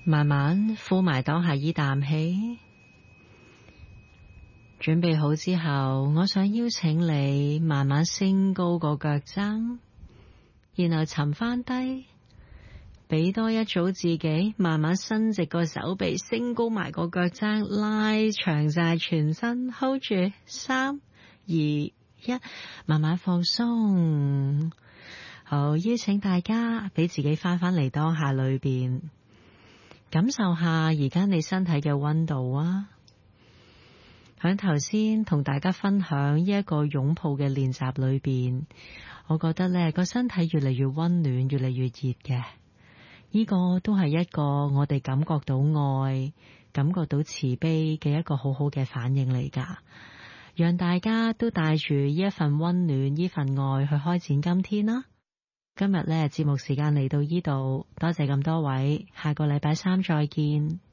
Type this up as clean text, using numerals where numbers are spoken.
慢慢呼埋當下依啖氣，準備好之後，我想邀請你慢慢升高個腳踭，然後沉翻低，俾多一組自己慢慢伸直個手臂，升高埋個腳踭，拉長晒全身 ，hold 住3、2、1，慢慢放鬆。好，邀請大家俾自己翻返嚟當下裏邊，感受下而家你身體嘅溫度啊！喺頭先同大家分享呢一個擁抱嘅練習裏邊，我覺得呢個身體越嚟越溫暖，越嚟越熱嘅。呢個都係一個我哋感覺到愛、感覺到慈悲嘅一個好好嘅反應嚟㗎。讓大家都帶住呢一份溫暖、呢份愛去開展今天啦。今日呢節目時間嚟到呢度，多謝咁多位，下個禮拜3再見。